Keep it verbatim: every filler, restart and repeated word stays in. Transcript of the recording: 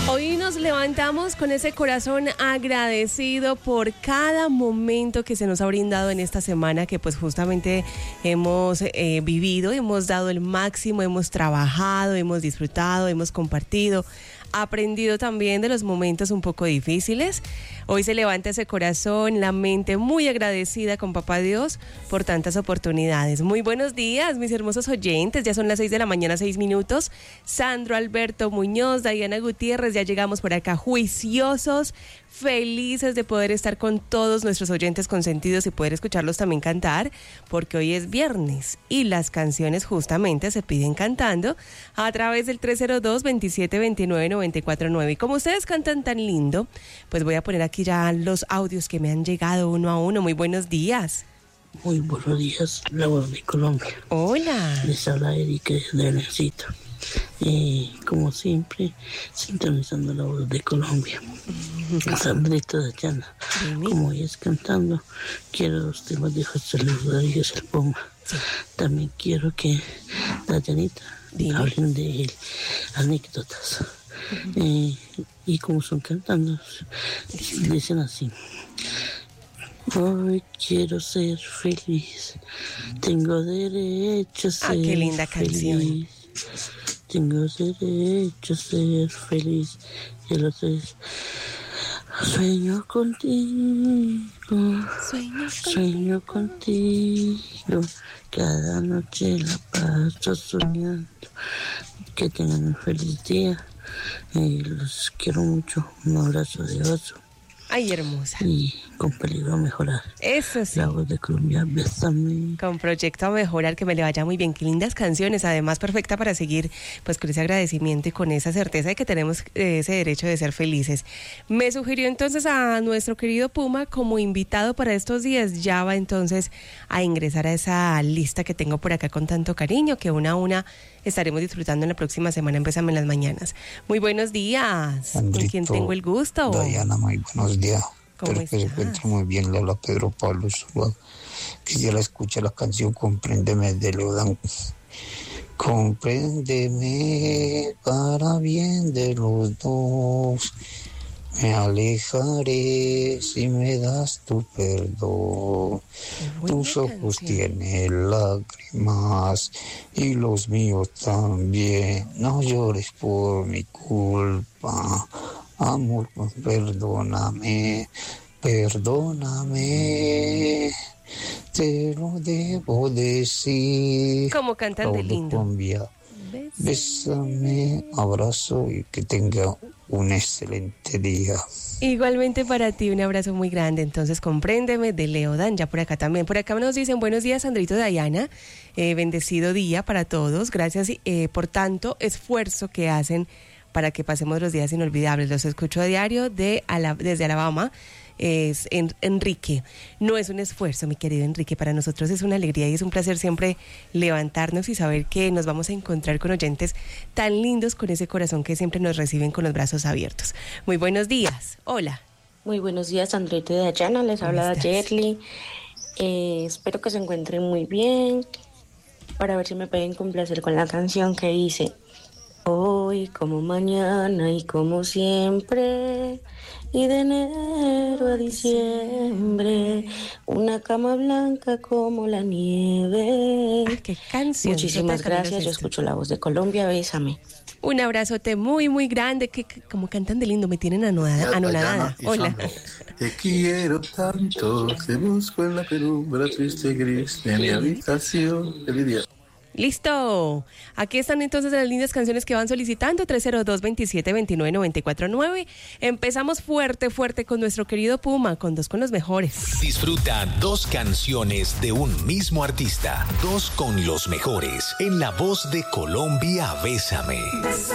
Hoy nos levantamos con ese corazón agradecido por cada momento que se nos ha brindado en esta semana, que pues justamente hemos eh, vivido, hemos dado el máximo, hemos trabajado, hemos disfrutado, hemos compartido, aprendido también de los momentos un poco difíciles. Hoy se levanta ese corazón, la mente muy agradecida con Papá Dios por tantas oportunidades. Muy buenos días, mis hermosos oyentes. Ya son las seis de la mañana, seis minutos. Sandro Alberto Muñoz, Diana Gutiérrez, ya llegamos por acá juiciosos, felices de poder estar con todos nuestros oyentes consentidos y poder escucharlos también cantar, porque hoy es viernes y las canciones justamente se piden cantando a través del tres cero dos, veintisiete veintinueve, noventa y cuatro nueve. Y como ustedes cantan tan lindo, pues voy a poner aquí ya los audios que me han llegado uno a uno. Muy buenos días. Muy buenos días, la voz de Colombia. Hola. Les habla Erika de Leoncito. Y como siempre, sintonizando la voz de Colombia. Sandrita Dayana, como hoy es cantando, quiero los temas de José Luis Rodríguez el Puma. Sí. También quiero que Dayanita Dime. hablen de anécdotas. Uh-huh. Eh, y como son cantando, dicen así: hoy quiero ser feliz, tengo derecho a ser ah, qué linda feliz. Canción. Tengo derecho a ser feliz. Y el otro es: sueño contigo, sueño, sueño contigo, contigo. Cada noche la paso soñando. Que tengan un feliz día. Y los quiero mucho. Un abrazo de oso. Ay, hermosa. Y con peligro a mejorar. Eso sí. La voz de Colombia, bésame. Con proyecto a mejorar, que me le vaya muy bien. Qué lindas canciones, además perfecta para seguir pues con ese agradecimiento y con esa certeza de que tenemos eh, ese derecho de ser felices. Me sugirió entonces a nuestro querido Puma como invitado para estos días. Ya va entonces a ingresar a esa lista que tengo por acá con tanto cariño, que una a una estaremos disfrutando en la próxima semana. Empezamos en las mañanas. Muy buenos días. Andrito, ¿con quién tengo el gusto? Diana, muy buenos días. ¿Cómo Espero que se encuentre muy bien. Le habla Pedro Pablo Zuluaga. Quisiera escuchar la canción Compréndeme de Leodán. Compréndeme para bien de los dos. Me alejaré si me das tu perdón. Tus ojos canción. tienen lágrimas y los míos también. No llores por mi culpa. Amor, perdóname, perdóname, te lo debo decir. ¿Cómo cantan de lindo? Colombia, bésame, abrazo y que tenga un excelente día. Igualmente para ti, un abrazo muy grande. Entonces, Compréndeme de Leodán, ya por acá también. Por acá nos dicen: buenos días, Sandrito, Dayana, eh, bendecido día para todos. Gracias eh, por tanto esfuerzo que hacen para que pasemos los días inolvidables. Los escucho a diario de Ala- desde Alabama. Es en, Enrique. No es un esfuerzo, mi querido Enrique, para nosotros es una alegría y es un placer siempre levantarnos y saber que nos vamos a encontrar con oyentes tan lindos, con ese corazón que siempre nos reciben con los brazos abiertos. Muy buenos días. Hola. Muy buenos días, Andrita de Dayana, les habla Yerly. Eh, espero que se encuentren muy bien. Para ver si me pueden complacer con la canción que dice: hoy como mañana y como siempre, y de enero a diciembre, una cama blanca como la nieve. Ah, qué canción. Muchísimas gracias, yo escucho la voz de Colombia, bésame. Un abrazote muy, muy grande, que, que como cantan de lindo, me tienen anonada. anonadada. Hola. Te quiero tanto, te busco en la penumbra triste gris de mi habitación. Feliz día. Listo. Aquí están entonces las lindas canciones que van solicitando. tres cero dos, veintisiete veintinueve, noventa y cuatro nueve. Empezamos fuerte, fuerte con nuestro querido Puma, con dos con los mejores. Disfruta dos canciones de un mismo artista, dos con los mejores, en la voz de Colombia, bésame.